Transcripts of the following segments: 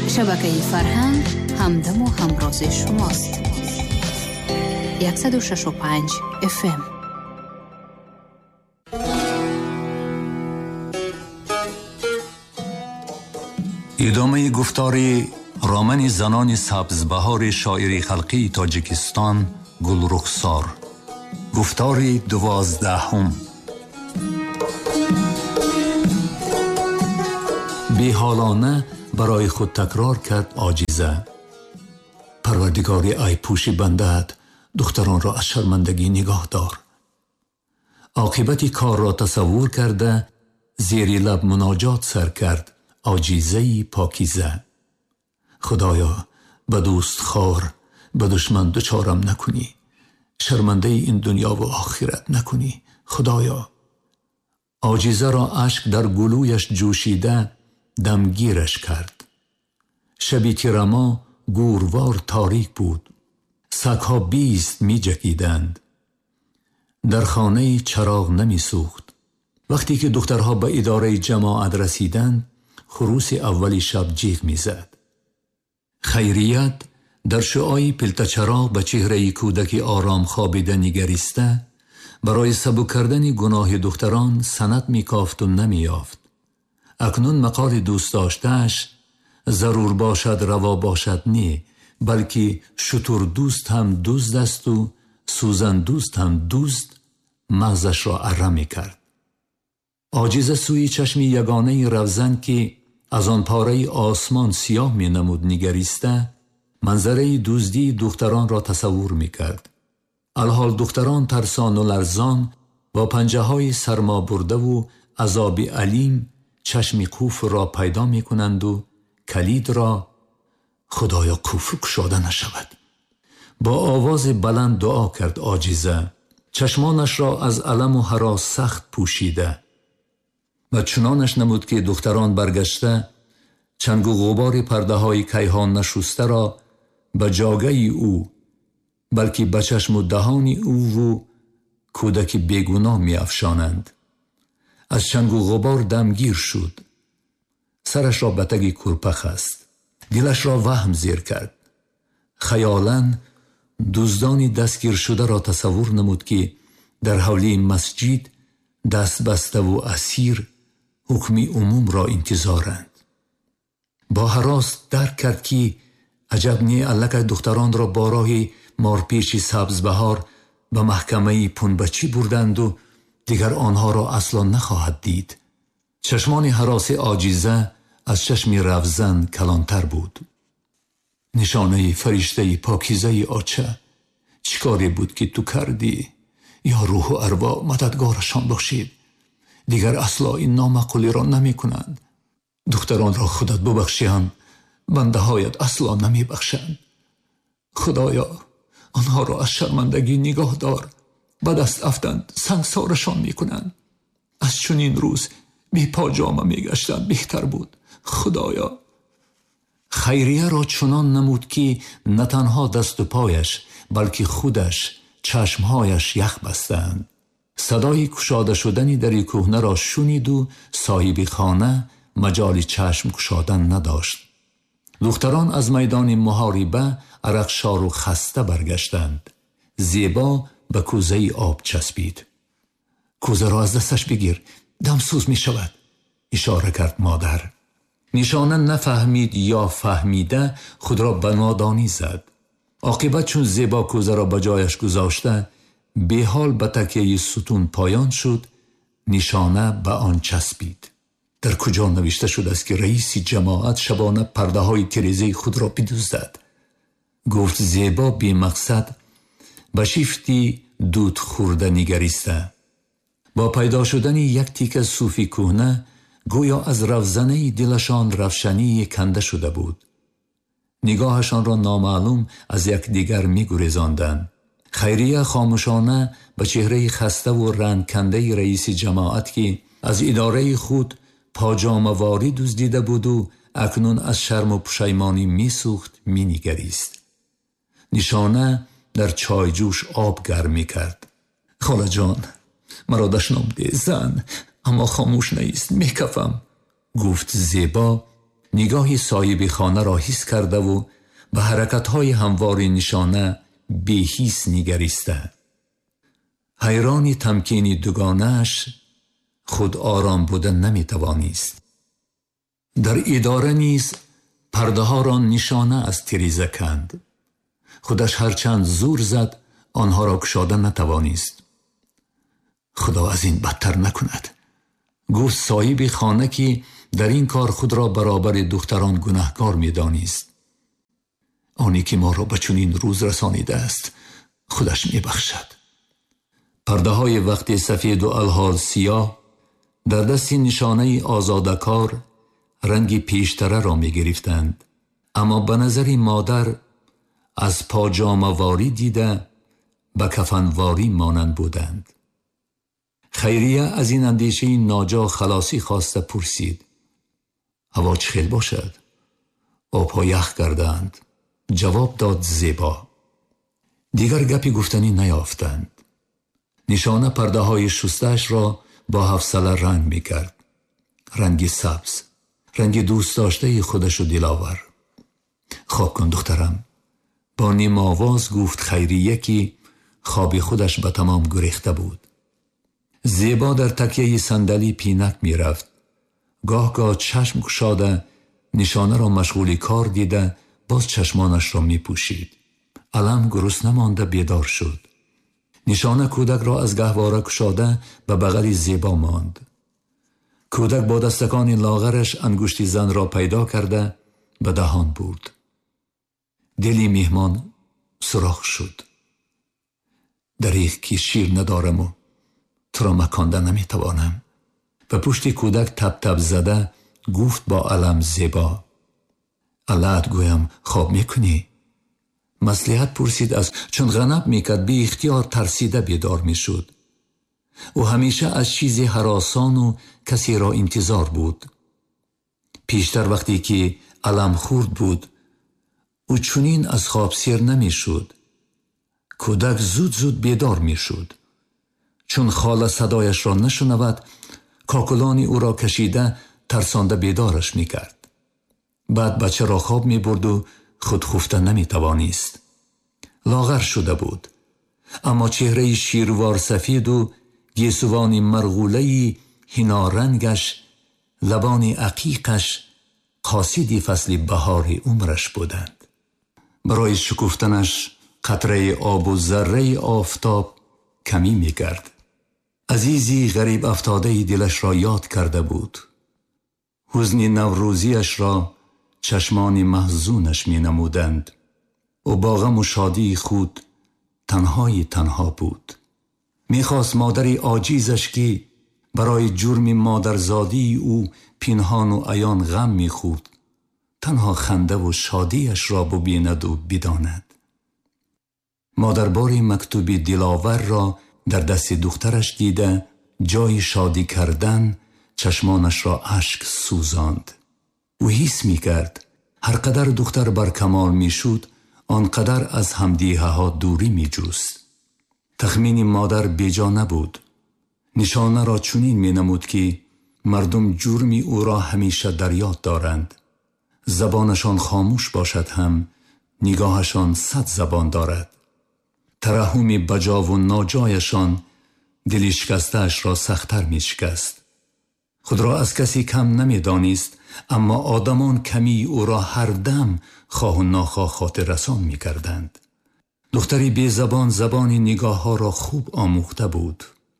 شبکه فرهنگ همدم و همراز شماست. 106.5 FM. ادامه گفتار رامن زنان سبزبهار شاعر خلقی تاجیکستان گلرخسار. گفتار 12. بی‌حالانه برای خود تکرار کرد عاجزه: پروردگاری ای پوش بنده‌ات، دختران را از شرمندگی نگاه دار. عاقبت کار را تصور کرده زیر لب مناجات سر کرد: عاجزه‌ای پاکیزه. خدایا به دوست خار، به دشمن دچارم نکنی، شرمنده این دنیا و آخرت نکنی. خدایا. عاجزه را اشک در گلویش جوشیده دمگیرش کرد. شبی که رما گوروار تاریک بود، سگ‌ها 20 می جکیدند. در خانه چراغ نمی سوخت. وقتی که دخترها به اداره جماعت رسیدند، خروس اولی شب جیغ می زد. خیریت در شعاع پلت چراغ به چهره کودک آرام خوابیده نگریسته برای سبک کردن گناه دختران سند می کافت و نمی یافت. اکنون مقال دوست داشتهش ضرور باشد روا باشد نی، بلکه شتر دوست هم دوست است و سوزن دوست هم دوست، مغزش را اره می کرد. عاجزه سوی چشمی یگانه روزن که از آن پاره آسمان سیاه می نمود نگریسته منظره دزدی دختران را تصور می کرد. الحال دختران ترسان و لرزان با پنجه های سرما برده و عذاب علیم چشم قفل را پیدا می کنند و کلید را خدایا قفل گشاده نشود. با آواز بلند دعا کرد عاجزه، چشمانش را از الم و هراس سخت پوشیده و چنانش نمود که دختران برگشته چنگ و غبار پرده های کیهان نشسته را به جاگه او بلکه به چشم و دهان او و کودک بیگناه می افشانند. از چنگ و غبار دمگیر شد. سرش را به تگ کرپه خست. دلش را وهم زیر کرد. خیالاً دزدان دستگیر شده را تصور نمود که در حولی مسجد دست بسته و اسیر حکم عموم را انتظارند. با هراس درک کرد که عجب نی الک دختران را با راه مارپیچ سبزبهار به محکمه پنبچی بردند و دیگر آنها را اصلا نخواهد دید. چشمان هراس عاجزه از چشم رفزن کلانتر بود. نشانه فرشته پاکیزه آچه، چیکاری بود که تو کردی؟ یا روح و ارواح مددگارشان باشید. دیگر اصلا این نامقولی را نمی کنند. دختران را خودت ببخشیم، بنده هایت اصلا نمی بخشند. خدایا آنها را از شرمندگی نگاه دار. به دست افتند سنگسارشان می کنند. از چنین روز بی پاجامه می گشتند بهتر بود. خدایا. خیریه را چنان نمود که نه تنها دست و پایش بلکه خودش چشمهایش یخ بستند. صدای کشاده شدنی در کهنه را شنید و صاحب خانه مجال چشم کشادن نداشت. دختران از میدان محاربه عرقشار و خسته برگشتند. زیبا به کوزه آب چسبید. کوزه را از دستش بگیر، دمسوز می شود، اشاره کرد مادر. نشانه نفهمید یا فهمیده خود را به نادانی زد. عاقبت چون زیبا کوزه را به جایش گذاشته به حال به تکیه ستون پایان شد، نشانه به آن چسبید. در کجا نوشته شده است که رئیس جماعت شبانه پرده های تلویزیون خود را بدزدد؟ گفت زیبا بی مقصد به شیفتی دود خورده نگریسته. با پیدا شدن یک تیکه صوفی کهنه گویا از رفزنه دلشان روشنی کنده شده بود. نگاهشان را نامعلوم از یک دیگر می گریزاندند. خیریه خاموشانه به چهره خسته و رنگ کنده رئیس جماعت که از اداره خود پاجامه واری دزدیده بود و اکنون از شرم و پشیمانی می سوخت می نگریست. نشانه در چای جوش آب گرم می کرد. خاله جان، مرا دشنام ده زن، اما خاموش نیست، می کفم، گفت زیبا نگاهی صاحب خانه را حس کرده و به حرکت‌های هموار نشانه بی‌حس نگریسته. حیران تمکین دوگانه‌اش خود آرام بودن نمی‌توانست. در اداره نیز پرده ها را نشانه از تیریزه کند. خودش هرچند زور زد آنها را گشاده نتوانست. خدا از این بدتر نکند. گفت صاحب خانه که در این کار خود را برابر دختران گناهکار می دانست. آنی که ما را به چنین روز رسانیده است خودش می بخشد. پرده های وقت سفید و الحال سیاه در دست نشانه آزادکار رنگی پیشتره را می گرفتند، اما به نظر مادر از پاجامه‌واری دیده به کفنواری مانند بودند. خیریه از این اندیشه ناجا خلاصی خواسته پرسید: هوا چه خیل باشد؟ آبها یخ کردند. جواب داد: زیبا. دیگر گپی گفتنی نیافتند. نشانه پرده های شستش را با حوصله رنگ می کرد. رنگی سبز، رنگ دوست داشته خودش و دلاور. خواب کن دخترم، با نیم آواز گفت خیریه که خواب خودش به تمام گریخته بود. زیبا در تکیه صندلی پینک می رفت. گاه گاه چشم گشاده نشانه را مشغول کار دیده باز چشمانش را می پوشید. علم گرسنه مانده بیدار شد. نشانه کودک را از گهواره گشاده به بغل زیبا ماند. کودک با دستکان لاغرش انگشتی زن را پیدا کرده به دهان برد. دلی میهمان سوراخ شد. دریغ که شیر ندارم و تو را مکانده نمیتوانم. به پشت کودک تب تب زده گفت با علم زیبا: علت گویم خواب میکنی؟ مصلحت پرسید از چون غنب میکرد بی اختیار ترسیده بیدار میشد. او همیشه از چیزی هراسان و کسی را انتظار بود. پیشتر وقتی که علم خورد بود او چنین از خواب سیر نمیشد. کودک زود زود بیدار میشد. چون خاله صدایش را نشنود کاکلانی او را کشیده ترسانده بیدارش میکرد. بعد بچه را خواب میبرد و خود خفته نمیتوانست. لاغر شده بود، اما چهره شیروار سفید و گیسوان مرغوله‌ای هنارنگش، لبان عقیقش قاصدی فصل بهار عمرش بودند. برای شکفتنش قطره آب و ذره آفتاب کمی می‌کرد. عزیزی غریب افتاده دلش را یاد کرده بود. حزن نوروزیش را چشمان محزونش می نمودند. او با غم و شادی خود تنها بود. میخواست مادری عاجزش که برای جرم مادرزادی او پنهان و عیان غم میخورد تنها خنده و شادیش را ببیند و بداند. مادربار مکتوب دلاور را در دست دخترش دیده جای شادی کردن چشمانش را اشک سوزاند. او حس میکرد هر قدر دختر بر کمال میشد آنقدر از همدیه ها دوری میجوست. تخمین مادر بیجا نبود. نشانه را چنین می نمود که مردم جرمی او را همیشه در یاد دارند. زبانشان خاموش باشد هم نگاهشان 100 زبان دارد. ترحم بجا و ناجایشان دل شکسته‌اش را سخت‌تر می شکست. خود را از کسی کم نمی دانست، اما آدمان کمی او را هر دم خواه و ناخواه خاطر رسان می کردند. دختری بی زبان زبان نگاه ها را خوب آموخته بود.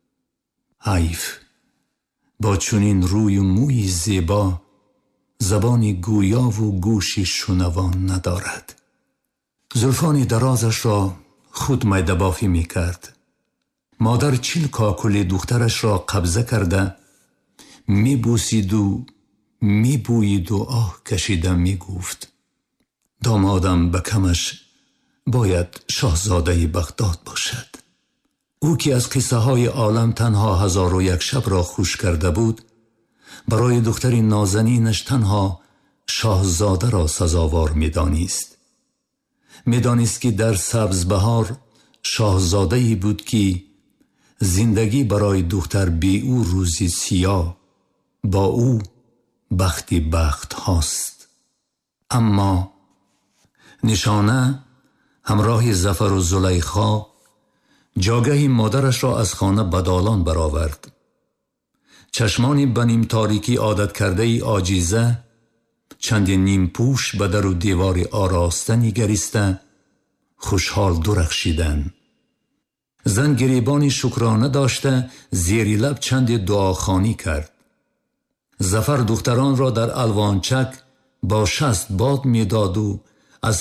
حیف، با چنین روی و موی زیبا زبان گویا و گوش شنوان ندارد. زلفان درازش را خود میده بافی می کرد. مادر 40 کاکل دخترش را قبضه کرده می بوسید و می بوید و آه کشیده می گفت: دامادم به کمش باید شاهزاده بغداد باشد. او که از قصه های عالم تنها 1001 شب را خوش کرده بود برای دختری نازنینش تنها شاهزاده را سزاوار می دانست. می دانست که در سبز بهار شاهزاده‌ای بود که زندگی برای دختر بی او روزی سیاه، با او بخت هاست. اما نشانه همراه ظفر و زلیخا جاگهی مادرش را از خانه به دالان برآورد. چشمانی به نیم تاریکی عادت کرده ای عاجیزه چندی نیم پوش به در و دیوار آراسته نگریسته خوشحال درخشیدند. زن گریبانی شکرانه داشته زیر لب چندی دعاخوانی کرد. ظفر دختران را در الوانچک با شست باد می داد و